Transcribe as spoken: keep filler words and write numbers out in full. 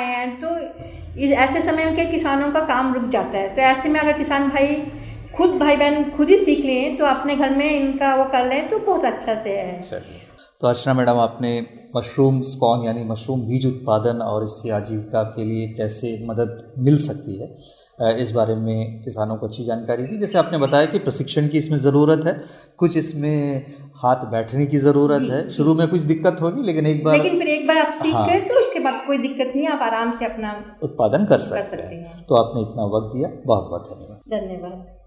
पाए हैं, तो इस ऐसे समय में क्या किसानों का काम रुक जाता है। तो ऐसे में अगर किसान भाई खुद भाई बहन खुद ही सीख लें तो अपने घर में इनका वो कर लें तो बहुत अच्छा से है। चलिए, तो अर्चना मैडम, आपने मशरूम स्पॉन यानी मशरूम बीज उत्पादन और इससे आजीविका के लिए कैसे मदद मिल सकती है, इस बारे में किसानों को अच्छी जानकारी दी। जैसे आपने बताया कि प्रशिक्षण की इसमें ज़रूरत है, कुछ इसमें हाथ बैठने की ज़रूरत है, शुरू में कुछ दिक्कत होगी, लेकिन एक बार लेकिन फिर एक बार आप सीख हाँ, गए तो उसके बाद कोई दिक्कत नहीं, आप आराम से अपना उत्पादन कर कर सकते सकते हैं। हैं। तो आपने इतना वक्त दिया, बहुत बहुत धन्यवाद। धन्यवाद।